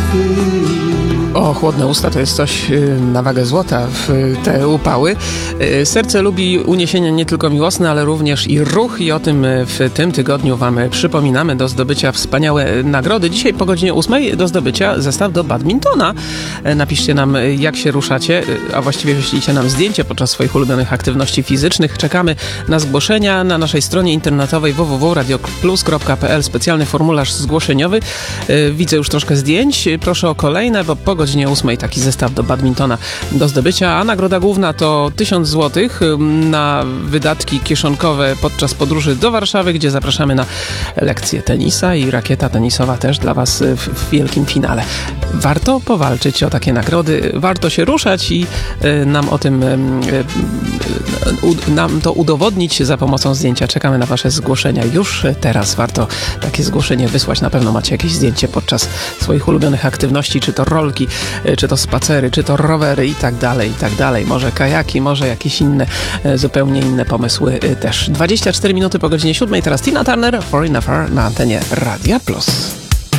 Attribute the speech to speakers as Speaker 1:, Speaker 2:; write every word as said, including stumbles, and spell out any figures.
Speaker 1: O, chłodne usta to jest coś na wagę złota w te upały. Serce lubi uniesienia nie tylko miłosne, ale również i ruch i o tym w tym tygodniu wam przypominamy. Do zdobycia wspaniałe nagrody. Dzisiaj po godzinie ósmej do zdobycia zestaw do badmintona. Napiszcie nam, jak się ruszacie, a właściwie wyślijcie nam zdjęcie podczas swoich ulubionych aktywności fizycznych. Czekamy na zgłoszenia na naszej stronie internetowej w w w kropka radio plus kropka p l. Specjalny formularz zgłoszeniowy. Widzę już troszkę zdjęć. Proszę o kolejne, bo po godzinie ósmej taki zestaw do badmintona do zdobycia, a nagroda główna to tysiąc złotych na wydatki kieszonkowe podczas podróży do Warszawy, gdzie zapraszamy na lekcje tenisa i rakieta tenisowa też dla was w, w wielkim finale. Warto powalczyć o takie nagrody, warto się ruszać i y, nam o tym y, y, nam to udowodnić za pomocą zdjęcia. Czekamy na wasze zgłoszenia. Już teraz warto takie zgłoszenie wysłać. Na pewno macie jakieś zdjęcie podczas swoich ulubionych aktywności, czy to rolki, czy to spacery, czy to rowery i tak dalej, i tak dalej. Może kajaki, może jakieś inne, zupełnie inne pomysły też. dwadzieścia cztery minuty po godzinie siódmej. Teraz Tina Turner, Foreign Affair na antenie Radia Plus.